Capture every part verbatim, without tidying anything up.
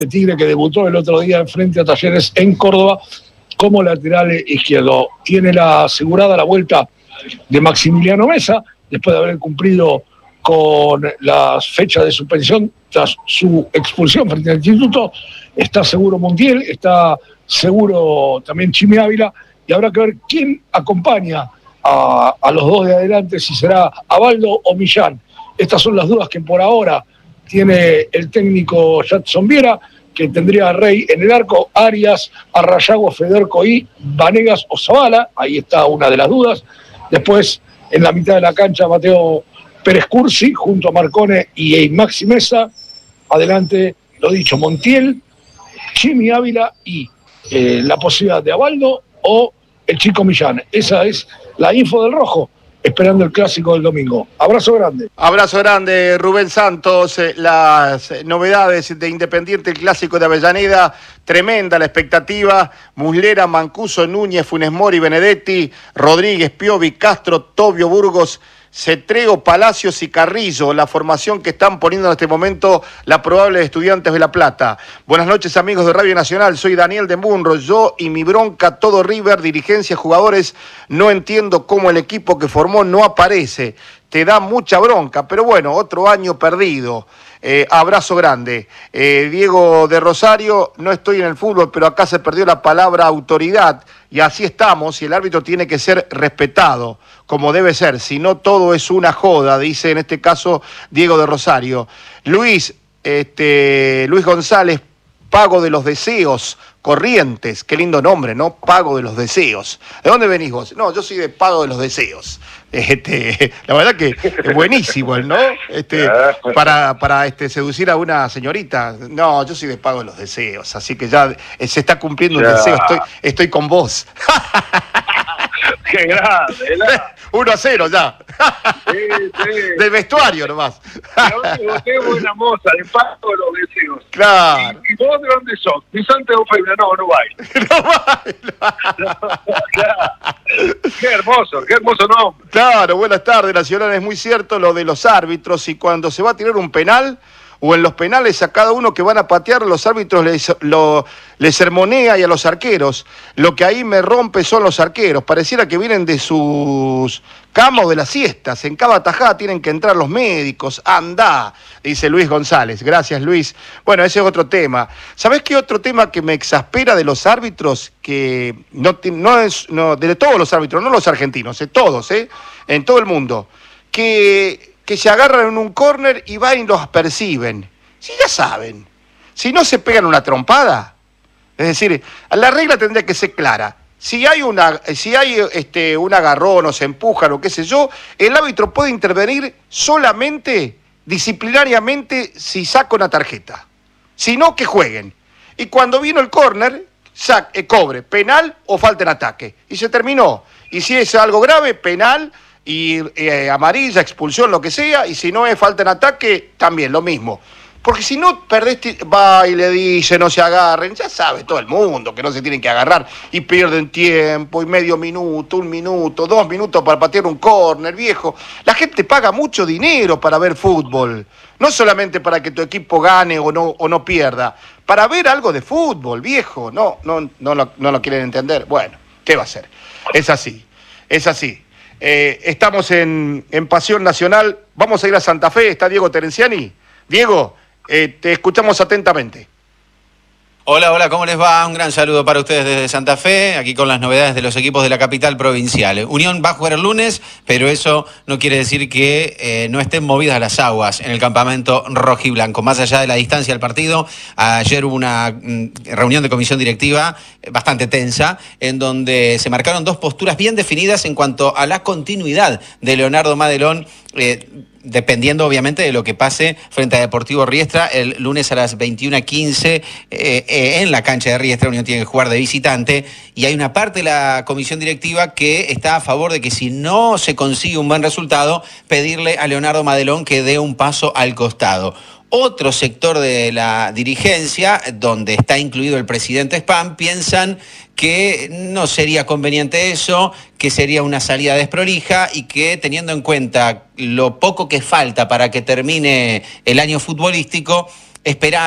Tigre, que debutó el otro día en frente a Talleres en Córdoba como lateral izquierdo. Tiene la asegurada la vuelta de Maximiliano Mesa, después de haber cumplido con las fechas de suspensión tras su expulsión frente al Instituto. Está seguro Montiel, está seguro también Chimi Ávila, y habrá que ver quién acompaña a, a los dos de adelante, si será Abaldo o Millán. Estas son las dudas que por ahora tiene el técnico Jadson Viera, que tendría a Rey en el arco, Arias, Arrayagua, Federico y Vanegas o Zavala. Ahí está una de las dudas. Después, en la mitad de la cancha, Mateo Pérez Cursi, junto a Marcone y Maxi Mesa. Adelante, lo dicho, Montiel, Chimi Ávila y eh, la posibilidad de Abaldo o el Chico Millán. Esa es la info del Rojo, esperando el clásico del domingo. Abrazo grande. Abrazo grande, Rubén Santos. Eh, las novedades de Independiente, el clásico de Avellaneda, tremenda la expectativa. Muslera, Mancuso, Núñez, Funes Mori, Benedetti, Rodríguez, Piovi, Castro, Tobio, Burgos, Cetrego, Palacios y Carrillo, la formación que están poniendo en este momento la probable de Estudiantes de La Plata. Buenas noches, amigos de Radio Nacional, soy Daniel de Munro. Yo y mi bronca, todo River, dirigencia, jugadores, no entiendo cómo el equipo que formó no aparece. Te da mucha bronca, pero bueno, otro año perdido. Eh, abrazo grande. Eh, Diego de Rosario, no estoy en el fútbol, pero acá se perdió la palabra autoridad, y así estamos, y el árbitro tiene que ser respetado, como debe ser, si no todo es una joda, dice en este caso Diego de Rosario. Luis, este, Luis González, Pago de los Deseos, Corrientes, qué lindo nombre, ¿no? Pago de los Deseos. ¿De dónde venís vos? No, yo soy de Pago de los Deseos. Este, la verdad que es buenísimo, ¿no? Este, para para este, seducir a una señorita. No, yo soy de Pago de los Deseos, así que ya se está cumpliendo un deseo, estoy, estoy con vos. ¡Qué grande! uno a cero ya. Sí, sí. Del vestuario nomás. Pero usted es buena moza, de Pago de los Deseos. Claro. ¿Y, y vos de dónde sos? ¿De Santiago Febre? No, no bailo. No bailo. Claro. Qué hermoso, qué hermoso nombre. Claro, buenas tardes, Nacional. Es muy cierto lo de los árbitros, y cuando se va a tirar un penal, o en los penales a cada uno que van a patear, los árbitros les, lo, les sermonea, y a los arqueros. Lo que ahí me rompe son los arqueros. Pareciera que vienen de sus camas o de las siestas. En cada tajada tienen que entrar los médicos. Andá, dice Luis González. Gracias, Luis. Bueno, ese es otro tema. ¿Sabés qué otro tema que me exaspera de los árbitros? Que no, no es, no, de todos los árbitros, no los argentinos, de todos, ¿eh? En todo el mundo. Que... que se agarran en un córner y van y los perciben. Si ya saben, si no se pegan una trompada, es decir, la regla tendría que ser clara. Si hay una, si hay este, un agarrón o se empujan o qué sé yo, el árbitro puede intervenir solamente disciplinariamente si saca una tarjeta. Si no, que jueguen. Y cuando vino el córner, eh, cobre, penal o falta en ataque. Y se terminó. Y si es algo grave, penal y eh, amarilla, expulsión, lo que sea, y si no es falta en ataque, también lo mismo. Porque si no perdés, va y le dice, no se agarren, ya sabe todo el mundo que no se tienen que agarrar, y pierden tiempo, y medio minuto, un minuto, dos minutos para patear un córner, viejo. La gente paga mucho dinero para ver fútbol, no solamente para que tu equipo gane o no, o no pierda, para ver algo de fútbol, viejo. No, no, no, lo, no lo quieren entender. Bueno, ¿qué va a ser? Es así, es así. Eh, estamos en, en Pasión Nacional. Vamos a ir a Santa Fe. Está Diego Terenciani. Diego, eh, te escuchamos atentamente. Hola, hola, ¿cómo les va? Un gran saludo para ustedes desde Santa Fe, aquí con las novedades de los equipos de la capital provincial. Unión va a jugar el lunes, pero eso no quiere decir que eh, no estén movidas las aguas en el campamento rojiblanco. Más allá de la distancia del partido, ayer hubo una mm, reunión de comisión directiva eh, bastante tensa, en donde se marcaron dos posturas bien definidas en cuanto a la continuidad de Leonardo Madelón, eh, dependiendo obviamente de lo que pase frente a Deportivo Riestra el lunes a las veintiuna quince eh, eh, en la cancha de Riestra. Unión tiene que jugar de visitante, y hay una parte de la comisión directiva que está a favor de que si no se consigue un buen resultado, pedirle a Leonardo Madelón que dé un paso al costado. Otro sector de la dirigencia, donde está incluido el presidente Spam, piensan que no sería conveniente eso, que sería una salida desprolija, y que teniendo en cuenta lo poco que falta para que termine el año futbolístico, esperar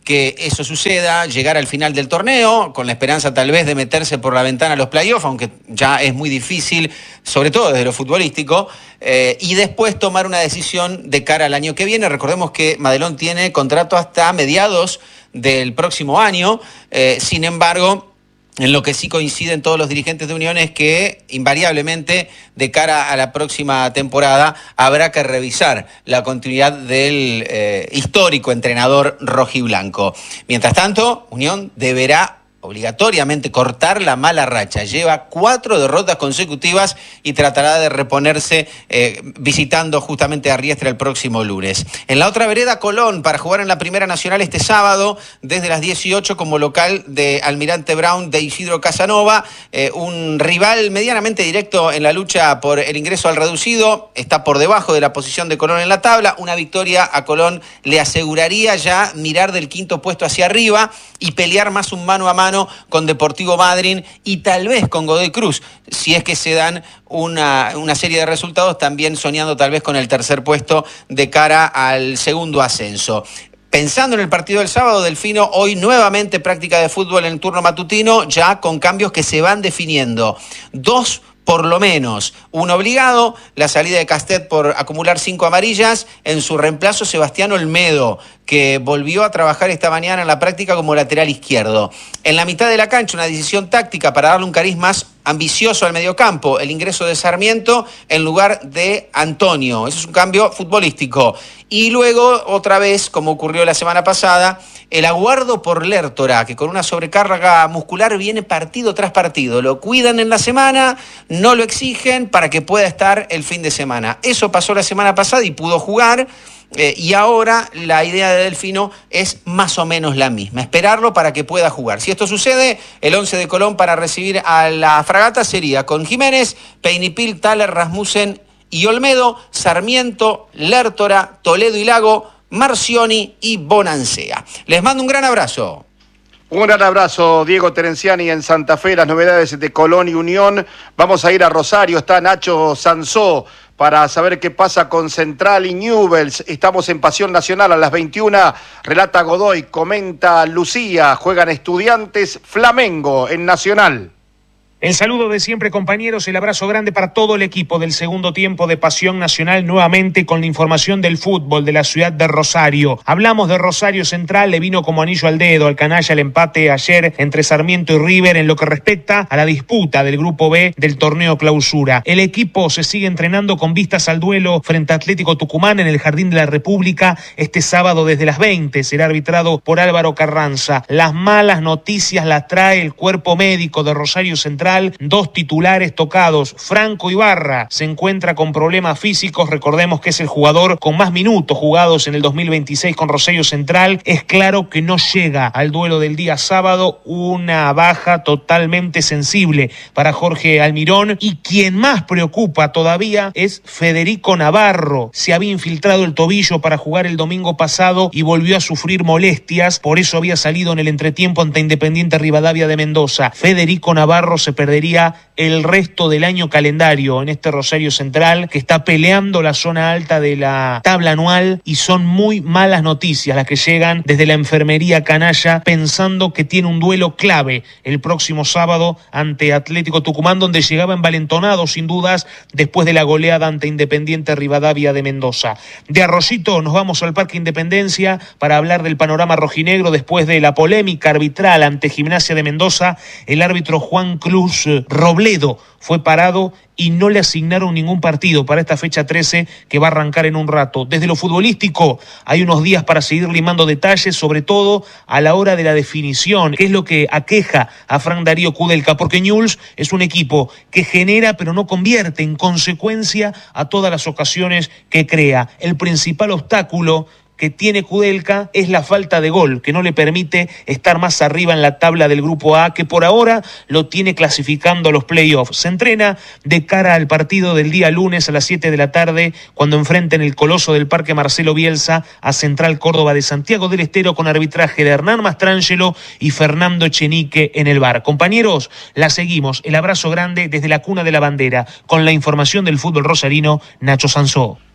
que eso suceda, llegar al final del torneo, con la esperanza tal vez de meterse por la ventana a los playoffs, aunque ya es muy difícil, sobre todo desde lo futbolístico, eh, y después tomar una decisión de cara al año que viene. Recordemos que Madelón tiene contrato hasta mediados del próximo año, eh, sin embargo, en lo que sí coinciden todos los dirigentes de Unión es que invariablemente de cara a la próxima temporada habrá que revisar la continuidad del eh, histórico entrenador rojiblanco. Mientras tanto, Unión deberá obligatoriamente cortar la mala racha. Lleva cuatro derrotas consecutivas y tratará de reponerse eh, visitando justamente a Riestra el próximo lunes. En la otra vereda, Colón, para jugar en la Primera Nacional este sábado desde las dieciocho como local de Almirante Brown de Isidro Casanova, eh, un rival medianamente directo en la lucha por el ingreso al reducido, está por debajo de la posición de Colón en la tabla. Una victoria a Colón le aseguraría ya mirar del quinto puesto hacia arriba y pelear más un mano a mano con Deportivo Madryn y tal vez con Godoy Cruz, si es que se dan una, una serie de resultados, también soñando tal vez con el tercer puesto de cara al segundo ascenso. Pensando en el partido del sábado, Delfino, hoy nuevamente práctica de fútbol en el turno matutino, ya con cambios que se van definiendo. Dos por lo menos, un obligado, la salida de Castet por acumular cinco amarillas, en su reemplazo Sebastián Olmedo, que volvió a trabajar esta mañana en la práctica como lateral izquierdo. En la mitad de la cancha, una decisión táctica para darle un cariz más ambicioso al mediocampo, el ingreso de Sarmiento en lugar de Antonio. Eso es un cambio futbolístico. Y luego, otra vez, como ocurrió la semana pasada, el aguardo por Lertora, que con una sobrecarga muscular viene partido tras partido. Lo cuidan en la semana, no lo exigen para que pueda estar el fin de semana. Eso pasó la semana pasada y pudo jugar. Eh, y ahora la idea de Delfino es más o menos la misma, esperarlo para que pueda jugar. Si esto sucede, el once de Colón para recibir a la Fragata sería con Jiménez, Peinipil, Thaler, Rasmussen y Olmedo, Sarmiento, Lertora, Toledo y Lago, Marcioni y Bonancea. Les mando un gran abrazo. Un gran abrazo, Diego Terenciani en Santa Fe, las novedades de Colón y Unión. Vamos a ir a Rosario, está Nacho Sansó para saber qué pasa con Central y Newell's. Estamos en Pasión Nacional a las veintiuna, relata Godoy, comenta Lucía, juegan Estudiantes, Flamengo en Nacional. El saludo de siempre, compañeros, el abrazo grande para todo el equipo del segundo tiempo de Pasión Nacional, nuevamente con la información del fútbol de la ciudad de Rosario. Hablamos de Rosario Central, le vino como anillo al dedo al canalla el empate ayer entre Sarmiento y River en lo que respecta a la disputa del Grupo B del torneo clausura. El equipo se sigue entrenando con vistas al duelo frente a Atlético Tucumán en el Jardín de la República este sábado desde las veinte. Será arbitrado por Álvaro Carranza. Las malas noticias las trae el cuerpo médico de Rosario Central. Dos titulares tocados. Franco Ibarra se encuentra con problemas físicos. Recordemos que es el jugador con más minutos jugados en el dos mil veintiséis con Rosario Central. Es claro que no llega al duelo del día sábado. Una baja totalmente sensible para Jorge Almirón. Y quien más preocupa todavía es Federico Navarro. Se había infiltrado el tobillo para jugar el domingo pasado y volvió a sufrir molestias. Por eso había salido en el entretiempo ante Independiente Rivadavia de Mendoza. Federico Navarro se perdería el resto del año calendario en este Rosario Central, que está peleando la zona alta de la tabla anual, y son muy malas noticias las que llegan desde la enfermería canalla, pensando que tiene un duelo clave el próximo sábado ante Atlético Tucumán, donde llegaba envalentonado sin dudas después de la goleada ante Independiente Rivadavia de Mendoza. De Arroyito nos vamos al Parque Independencia para hablar del panorama rojinegro después de la polémica arbitral ante Gimnasia de Mendoza. El árbitro Juan Cruz Robledo fue parado y no le asignaron ningún partido para esta fecha trece que va a arrancar en un rato. Desde lo futbolístico hay unos días para seguir limando detalles, sobre todo a la hora de la definición, que es lo que aqueja a Fran Darío Kudelka, porque Newell's es un equipo que genera pero no convierte, en consecuencia a todas las ocasiones que crea. El principal obstáculo que tiene Kudelka es la falta de gol, que no le permite estar más arriba en la tabla del Grupo A, que por ahora lo tiene clasificando a los playoffs. Se entrena de cara al partido del día lunes a las siete de la tarde, cuando enfrenten el coloso del Parque Marcelo Bielsa a Central Córdoba de Santiago del Estero, con arbitraje de Hernán Mastrangelo y Fernando Echenique en el V A R. Compañeros, la seguimos. El abrazo grande desde la cuna de la bandera, con la información del fútbol rosarino, Nacho Sansó.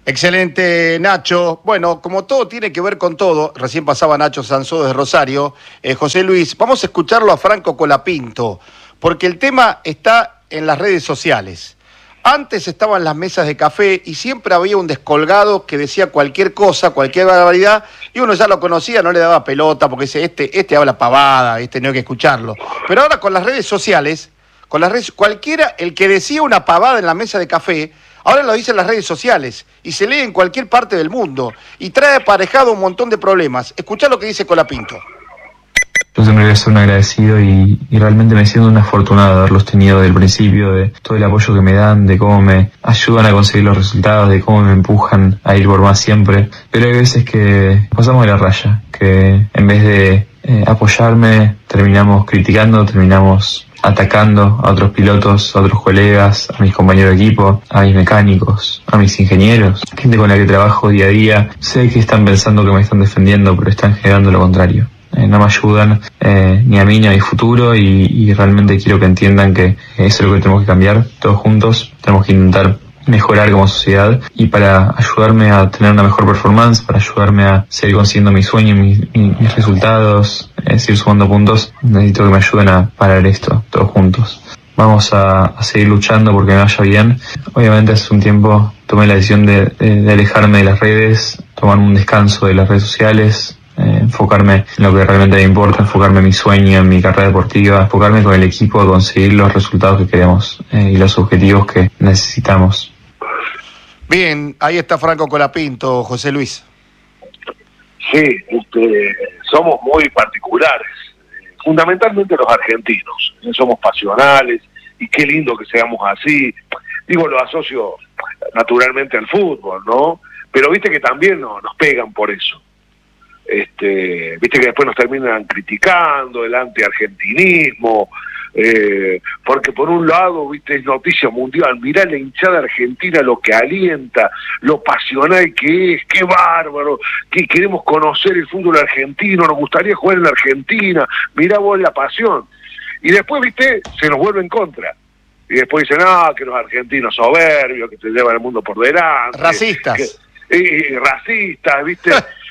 Excelente, Nacho. Bueno, como todo tiene que ver con todo, recién pasaba Nacho Sansó desde Rosario. Eh, José Luis, vamos a escucharlo a Franco Colapinto, porque el tema está en las redes sociales. Antes estaban las mesas de café y siempre había un descolgado que decía cualquier cosa, cualquier barbaridad, y uno ya lo conocía, no le daba pelota, porque dice, este, este habla pavada, este no hay que escucharlo. Pero ahora con las redes sociales, con las redes, cualquiera, el que decía una pavada en la mesa de café, ahora lo dicen las redes sociales y se lee en cualquier parte del mundo y trae aparejado un montón de problemas. Escuchá lo que dice Colapinto. Yo siempre voy a ser un agradecido y, y realmente me siento un afortunado de haberlos tenido desde el principio, de todo el apoyo que me dan, de cómo me ayudan a conseguir los resultados, de cómo me empujan a ir por más siempre. Pero hay veces que pasamos de la raya, que en vez de eh, apoyarme terminamos criticando, terminamos atacando a otros pilotos, a otros colegas, a mis compañeros de equipo, a mis mecánicos, a mis ingenieros, gente con la que trabajo día a día. Sé que están pensando que me están defendiendo, pero están generando lo contrario. Eh, no me ayudan eh, ni a mí ni a mi futuro y, y realmente quiero que entiendan que eso es lo que tenemos que cambiar todos juntos. Tenemos que intentar mejorar como sociedad y para ayudarme a tener una mejor performance, para ayudarme a seguir consiguiendo mis sueños, mis, mis resultados, eh, seguir sumando puntos, necesito que me ayuden a parar esto, todos juntos. Vamos a, a seguir luchando porque me vaya bien. Obviamente hace un tiempo tomé la decisión de, de, de alejarme de las redes, tomar un descanso de las redes sociales, eh, enfocarme en lo que realmente me importa, enfocarme en mi sueño, en mi carrera deportiva, enfocarme con el equipo a conseguir los resultados que queremos eh, y los objetivos que necesitamos. Bien, ahí está Franco Colapinto, José Luis. Sí, este, somos muy particulares, fundamentalmente los argentinos, somos pasionales y qué lindo que seamos así. Digo, lo asocio naturalmente al fútbol, ¿no? Pero viste que también no, nos pegan por eso. Este, viste que después nos terminan criticando el anti-argentinismo, eh, porque por un lado, viste, es noticia mundial, mirá la hinchada argentina, lo que alienta, lo pasional que es, qué bárbaro, que queremos conocer el fútbol argentino, nos gustaría jugar en la Argentina, mirá vos la pasión. Y después, viste, se nos vuelve en contra. Y después dicen, ah, que los argentinos soberbios, que te llevan el mundo por delante. Racistas. Que, eh, racistas, viste.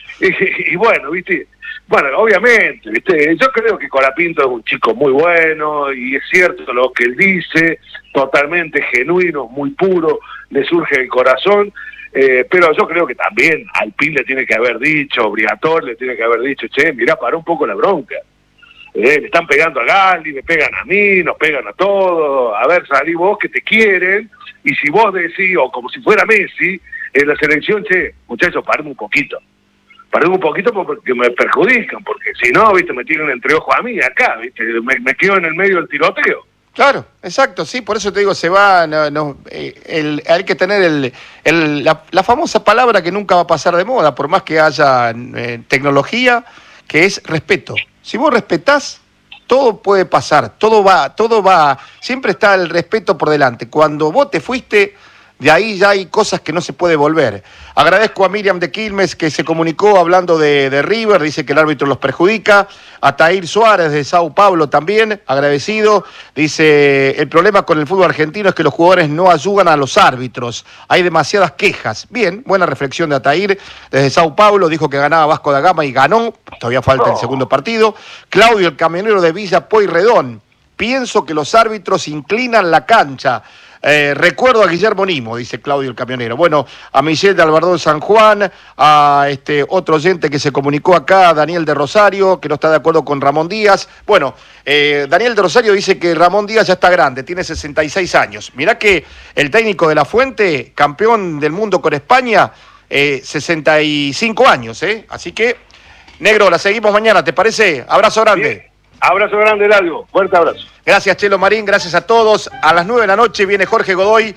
y, y bueno, viste, bueno, obviamente, viste, yo creo que Colapinto es un chico muy bueno y es cierto lo que él dice, totalmente genuino, muy puro, le surge el corazón, eh, pero yo creo que también Alpine le tiene que haber dicho, Briatore le tiene que haber dicho, che, mirá, pará un poco la bronca. Eh, le están pegando a Galli, me pegan a mí, nos pegan a todos, a ver, salí vos que te quieren, y si vos decís, o como si fuera Messi, en la selección, che, muchachos, paren un poquito. Paren un poquito porque me perjudican, porque si no, viste, me tiran entre ojos a mí, acá, viste, me, me quedo en el medio del tiroteo. Claro, exacto, sí, por eso te digo, se va, no, no, eh, el, hay que tener el, el, la, la famosa palabra que nunca va a pasar de moda, por más que haya eh, tecnología, que es respeto. Si vos respetás, todo puede pasar, todo va, todo va, siempre está el respeto por delante. Cuando vos te fuiste, de ahí ya hay cosas que no se puede volver. Agradezco a Miriam de Quilmes que se comunicó hablando de, de River, dice que el árbitro los perjudica. A Tair Suárez de Sao Paulo también, agradecido. Dice, el problema con el fútbol argentino es que los jugadores no ayudan a los árbitros. Hay demasiadas quejas. Bien, buena reflexión de Atair desde Sao Paulo. Dijo que ganaba Vasco da Gama y ganó. Todavía falta el segundo partido. Claudio, el camionero de Villa Pueyrredón. Pienso que los árbitros inclinan la cancha. Eh, recuerdo a Guillermo Nimo, dice Claudio el camionero. Bueno, a Michelle de Albardón San Juan, a este otro oyente que se comunicó acá, Daniel de Rosario, que no está de acuerdo con Ramón Díaz. Bueno, eh, Daniel de Rosario dice que Ramón Díaz ya está grande, tiene sesenta y seis años. Mirá que el técnico de La Fuente, campeón del mundo con España, eh, sesenta y cinco años, ¿eh? Así que, negro, la seguimos mañana, ¿te parece? Abrazo grande. Bien. Abrazo grande, Largo. Fuerte abrazo. Gracias, Chelo Marín. Gracias a todos. A las nueve de la noche viene Jorge Godoy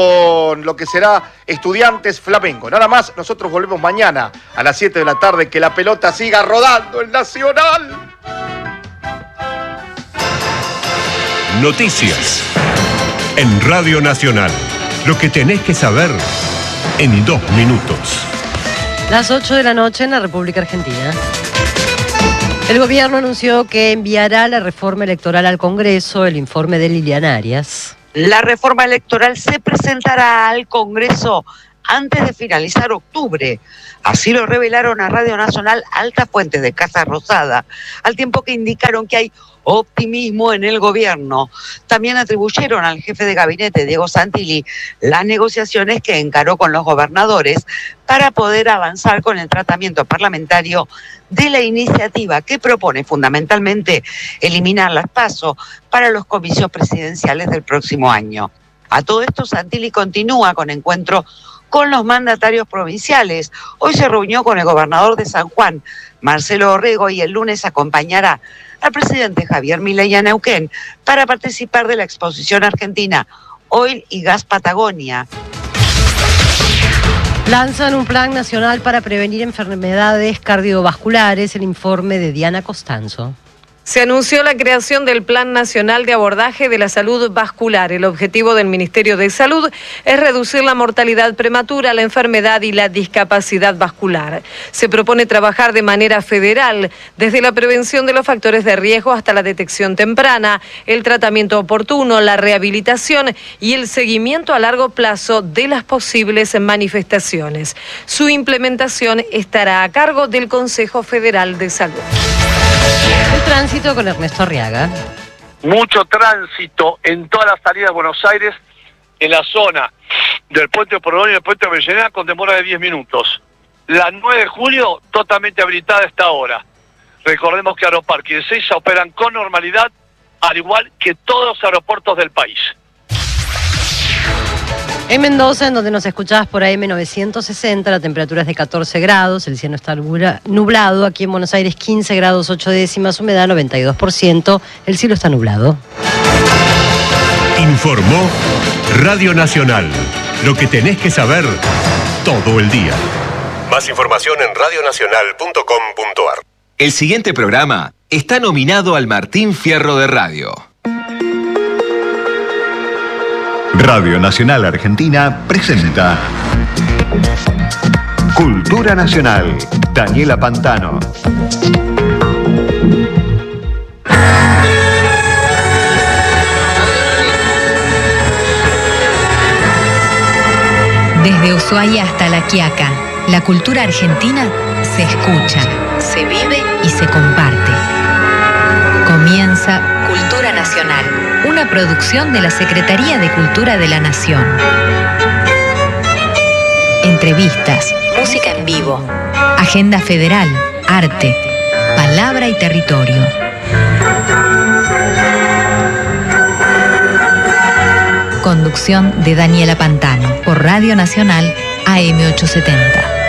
con lo que será Estudiantes Flamengo. Nada más, nosotros volvemos mañana a las siete de la tarde. Que la pelota siga rodando el Nacional. Noticias en Radio Nacional. Lo que tenés que saber en dos minutos. Las ocho de la noche en la República Argentina. El gobierno anunció que enviará la reforma electoral al Congreso, el informe de Liliana Arias. La reforma electoral se presentará al Congreso antes de finalizar octubre. Así lo revelaron a Radio Nacional altas fuentes de Casa Rosada, al tiempo que indicaron que hay optimismo en el gobierno. También atribuyeron al jefe de gabinete, Diego Santilli, las negociaciones que encaró con los gobernadores para poder avanzar con el tratamiento parlamentario de la iniciativa que propone fundamentalmente eliminar las PASO para los comicios presidenciales del próximo año. A todo esto, Santilli continúa con encuentro con los mandatarios provinciales. Hoy se reunió con el gobernador de San Juan, Marcelo Orrego, y el lunes acompañará al presidente Javier Milei a Neuquén para participar de la exposición argentina Oil y Gas Patagonia. Lanzan un plan nacional para prevenir enfermedades cardiovasculares, el informe de Diana Costanzo. Se anunció la creación del Plan Nacional de Abordaje de la Salud Vascular. El objetivo del Ministerio de Salud es reducir la mortalidad prematura, la enfermedad y la discapacidad vascular. Se propone trabajar de manera federal, desde la prevención de los factores de riesgo hasta la detección temprana, el tratamiento oportuno, la rehabilitación y el seguimiento a largo plazo de las posibles manifestaciones. Su implementación estará a cargo del Consejo Federal de Salud. El tránsito con Ernesto Arriaga. Mucho tránsito en todas las salidas de Buenos Aires, en la zona del puente de Porredón y del puente de Avellaneda, con demora de diez minutos. La nueve de julio, totalmente habilitada a esta hora. Recordemos que Aeroparque y Ezeiza operan con normalidad, al igual que todos los aeropuertos del país. En Mendoza, en donde nos escuchabas por A M novecientos sesenta, la temperatura es de catorce grados, el cielo está nublado. Aquí en Buenos Aires, quince grados ocho décimas, humedad noventa y dos por ciento, el cielo está nublado. Informó Radio Nacional. Lo que tenés que saber todo el día. Más información en radio nacional punto com punto a r. El siguiente programa está nominado al Martín Fierro de Radio. Radio Nacional Argentina presenta Cultura Nacional. Daniela Pantano. Desde Ushuaia hasta La Quiaca, la cultura argentina se escucha, se vive y se comparte. Comienza Cultura Nacional, una producción de la Secretaría de Cultura de la Nación. Entrevistas, música en vivo, agenda federal, arte, palabra y territorio. Conducción de Daniela Pantano, por Radio Nacional A M ochocientos setenta.